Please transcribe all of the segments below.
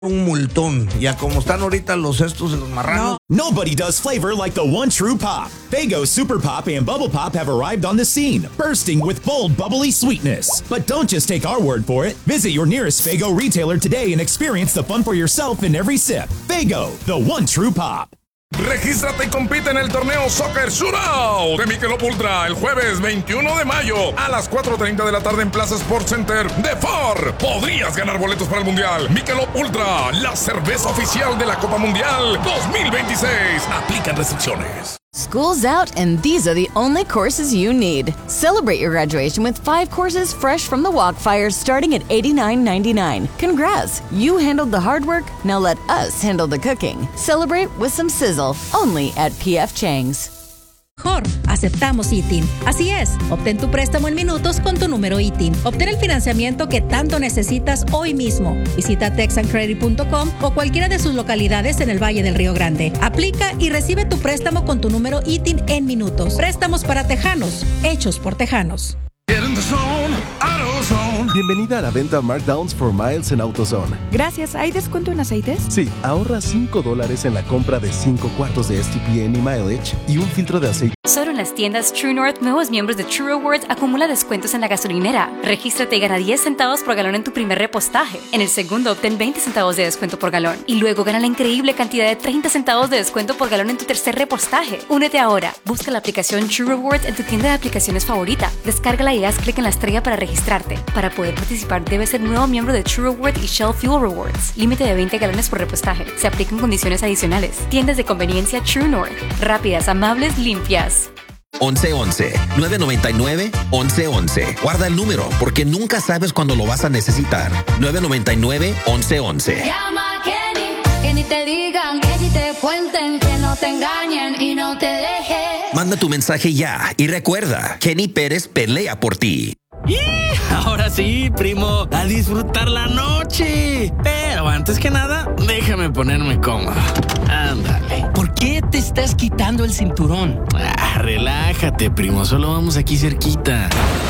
un multón. Ya como están ahorita los estos de los marranos. Nobody does flavor like the one true pop. Faygo Super Pop and Bubble Pop have arrived on the scene, bursting with bold, bubbly sweetness. But don't just take our word for it. Visit your nearest Faygo retailer today and experience the fun for yourself in every sip. Faygo, the one true pop. Regístrate y compite en el torneo Soccer Shootout de Michelob Ultra el jueves 21 de mayo a las 4:30 de la tarde en Plaza Sports Center de Ford. Podrías ganar boletos para el Mundial. Michelob Ultra, la cerveza oficial de la Copa Mundial 2026. Aplican restricciones. School's out and these are the only courses you need. Celebrate your graduation with 5 courses fresh from the Walkfire starting at $89.99. Congrats! You handled the hard work, now let us handle the cooking. Celebrate with some sizzle, only at P.F. Chang's. Mejor, aceptamos ITIN. Así es, obtén tu préstamo en minutos con tu número ITIN. Obtén el financiamiento que tanto necesitas hoy mismo. Visita texancredit.com o cualquiera de sus localidades en el Valle del Río Grande. Aplica y recibe tu préstamo con tu número ITIN en minutos. Préstamos para tejanos, hechos por tejanos. Bienvenida a la venta Markdowns for Miles en AutoZone. Gracias. ¿Hay descuento en aceites? Sí, ahorra $5 en la compra de 5 cuartos de STPN y mileage y un filtro de aceite. Solo en las tiendas True North, nuevos miembros de True Rewards acumula descuentos en la gasolinera. Regístrate y gana 10 centavos por galón en tu primer repostaje. En el segundo, obtén 20 centavos de descuento por galón. Y luego gana la increíble cantidad de 30 centavos de descuento por galón en tu tercer repostaje. Únete ahora. Busca la aplicación True Rewards en tu tienda de aplicaciones favorita. Descárgala y haz clic en la estrella para registrarte. Para poder participar, debes ser nuevo miembro de True Rewards y Shell Fuel Rewards. Límite de 20 galones por repostaje. Se aplican condiciones adicionales. Tiendas de conveniencia True North. Rápidas, amables, limpias. 1111 999 1111. Guarda el número porque nunca sabes cuándo lo vas a necesitar. 999 1111. Llama a Kenny, que ni te digan, que ni te cuenten, que no te engañen y no te dejes. Manda tu mensaje ya y recuerda, Kenny Pérez pelea por ti. ¡Y! Ahora sí, primo, a disfrutar la noche. Pero antes que nada, déjame ponerme cómodo. Ándale. ¿Por qué te estás quitando el cinturón? Relájate, primo, solo vamos aquí cerquita.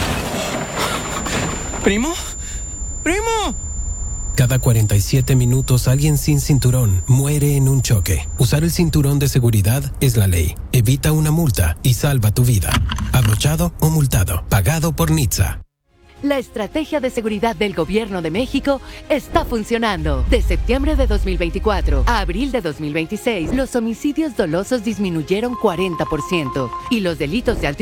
¿Primo? ¡Primo! Cada 47 minutos alguien sin cinturón muere en un choque. Usar el cinturón de seguridad es la ley. Evita una multa y salva tu vida. Abrochado o multado. Pagado por NHTSA. La estrategia de seguridad del Gobierno de México está funcionando. De septiembre de 2024 a abril de 2026, los homicidios dolosos disminuyeron 40% y los delitos de alto